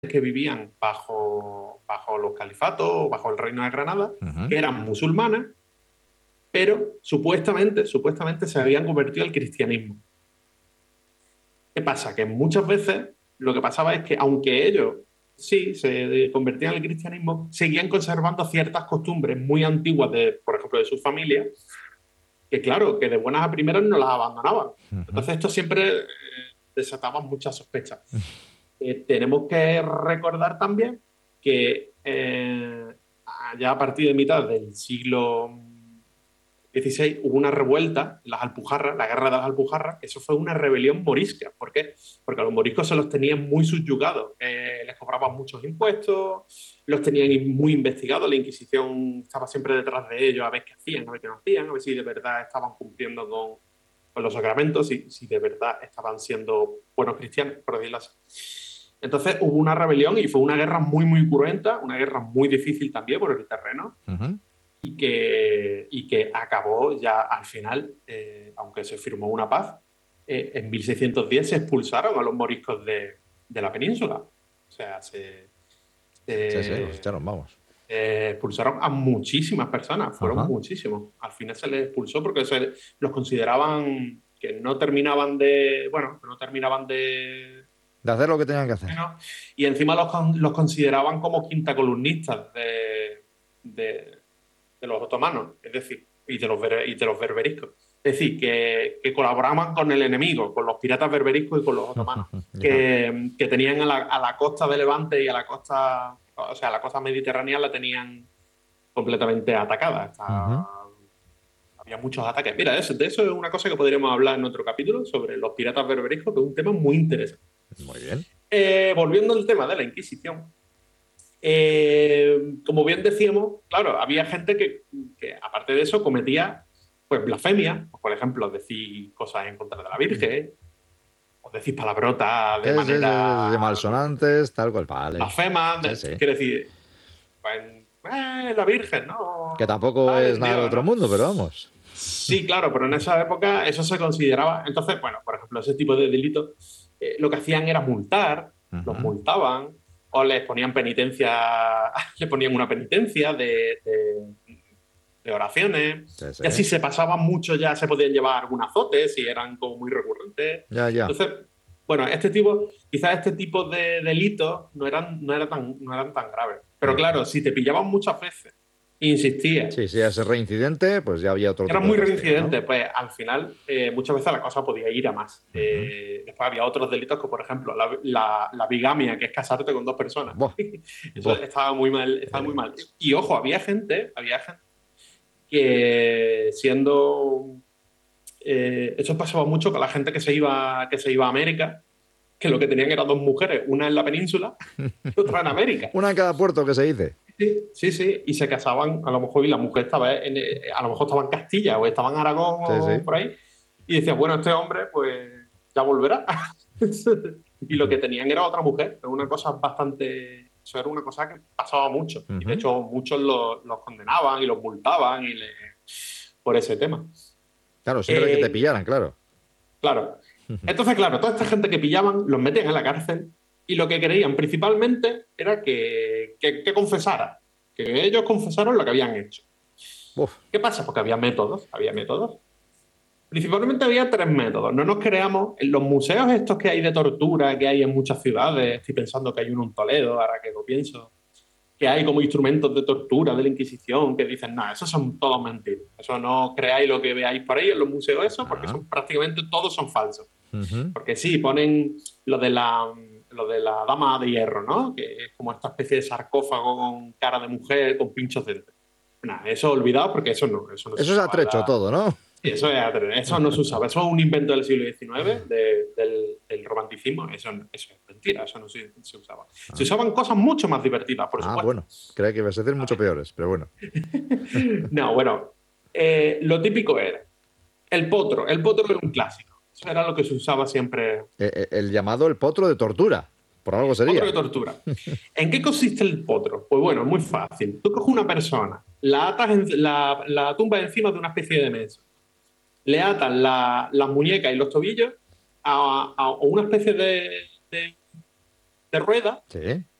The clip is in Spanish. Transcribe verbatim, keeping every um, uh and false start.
que vivían bajo, bajo los califatos, bajo el reino de Granada, Uh-huh. que eran musulmanas, pero supuestamente, supuestamente se habían convertido al cristianismo. ¿Qué pasa? Que muchas veces lo que pasaba es que, aunque ellos sí se convertían al cristianismo, seguían conservando ciertas costumbres muy antiguas, de, por ejemplo, de sus familias, que claro, que de buenas a primeras no las abandonaban. Uh-huh. Entonces esto siempre eh, desataba muchas sospechas. Eh, tenemos que recordar también que eh, ya a partir de mitad del siglo dieciséis hubo una revuelta, las Alpujarras, la guerra de las Alpujarras. Eso fue una rebelión morisca. ¿Por qué? Porque a los moriscos se los tenían muy subyugados, eh, les cobraban muchos impuestos, los tenían muy investigados, la Inquisición estaba siempre detrás de ellos a ver qué hacían, a ver qué no hacían, a ver si de verdad estaban cumpliendo con, con los sacramentos, si, si de verdad estaban siendo buenos cristianos, por decirlo así. Entonces hubo una rebelión y fue una guerra muy, muy cruenta, una guerra muy difícil también por el terreno. Uh-huh. Y que, y que acabó ya al final, eh, aunque se firmó una paz, eh, en mil seiscientos diez se expulsaron a los moriscos de, de la península. O sea, se, se, Sí, sí, los echaron, vamos. se expulsaron a muchísimas personas, fueron Ajá. muchísimos. Al final se les expulsó porque se, los consideraban que no terminaban de, bueno, que no terminaban de... De hacer lo que tenían que hacer. Bueno, y encima los, los consideraban como quinta columnistas de... de de los otomanos, es decir, y de los, y de los berberiscos. Es decir, que, que colaboraban con el enemigo, con los piratas berberiscos y con los otomanos, que, que tenían a la, a la costa de Levante y a la costa, o sea, a la costa mediterránea la tenían completamente atacada. Está, Uh-huh. había muchos ataques. Mira, eso, de eso es una cosa que podríamos hablar en otro capítulo, sobre los piratas berberiscos, que es un tema muy interesante. Muy bien. Eh, volviendo al tema de la Inquisición, Eh, como bien decíamos, claro, había gente que, que aparte de eso cometía pues blasfemia, por ejemplo, decir cosas en contra de la Virgen, o decir palabrotas de Sí, sí, manera sí, de malsonantes, tal cual, vale. blasfema, Sí, sí. quiere decir, pues, eh, la Virgen, ¿no? Que tampoco Ay, es nada de Dios, otro ¿no? mundo, pero vamos. Sí, claro, pero en esa época eso se consideraba. Entonces, bueno, por ejemplo, ese tipo de delitos, eh, lo que hacían era multar, Uh-huh. los multaban, o les ponían penitencia, le ponían una penitencia de, de, de oraciones, Sí, sí. y así se pasaban mucho, ya se podían llevar algún azote si eran como muy recurrentes. Ya, ya. Entonces, bueno, este tipo, quizás este tipo de delitos no eran, no eran, tan, no eran tan graves. Pero Uh-huh. claro, si te pillaban muchas veces e insistías, Sí, sí, ese reincidente, pues ya había otro era tipo muy de castigo, reincidente, ¿no? pues al final eh, muchas veces la cosa podía ir a más. Uh-huh. Eh, después había otros delitos que, por ejemplo, la, la, la bigamia, que es casarte con dos personas. Buah, Eso buah. estaba muy mal, estaba muy Eh, mal. Y ojo, había gente, había gente que siendo... Eh, eso pasaba mucho con la gente que se iba, que se iba a América, que lo que tenían eran dos mujeres, una en la península y otra en América. Una en cada puerto, que se dice. Sí, sí, sí, y se casaban, a lo mejor, y la mujer estaba en, a lo mejor estaba en Castilla o estaba en Aragón Sí, o sí. por ahí, y decías, bueno, este hombre pues ya volverá. Y lo que tenían era otra mujer, una cosa bastante, eso era una cosa que pasaba mucho, y de Uh-huh. hecho muchos los, los condenaban y los multaban y le, por ese tema. Claro, siempre que te Eh, pillaran, claro. claro, entonces claro, toda esta gente que pillaban los metían en la cárcel y lo que querían principalmente era que, que, que confesara, que ellos confesaron lo que habían hecho. Uf. ¿Qué pasa? Porque había métodos, había métodos. Principalmente había tres métodos. No nos creamos en los museos estos que hay de tortura, que hay en muchas ciudades. Estoy pensando que hay uno en Toledo, ahora que lo pienso. Que hay como instrumentos de tortura de la Inquisición que dicen, no, esos son todos mentiras. Eso no creáis lo que veáis por ahí en los museos, eso, porque Ah. son prácticamente todos son falsos. Uh-huh. Porque sí, ponen lo de la, lo de la dama de hierro, ¿no? Que es como esta especie de sarcófago con cara de mujer, con pinchos dentro. Nada, eso olvidado porque eso no, eso no se Eso es usaba en atrecho la... todo, ¿no? Eso, es, eso no se usaba, eso es un invento del siglo diecinueve, de, del, del romanticismo, eso, eso es mentira, eso no se, se usaba. Ah. Se usaban cosas mucho más divertidas, por Ah, supuesto. bueno, creía que ibas a decir mucho peores, pero bueno. No, bueno, eh, lo típico era el potro, el potro era un clásico, eso era lo que se usaba siempre. Eh, eh, el llamado el potro de tortura, por algo Potro sería. de tortura. ¿En qué consiste el potro? Pues bueno, es muy fácil. Tú coges una persona, la atas en, la, la tumbas encima de una especie de mesa, le atan la, las muñecas y los tobillos a, a una especie de, de, de ruedas Sí.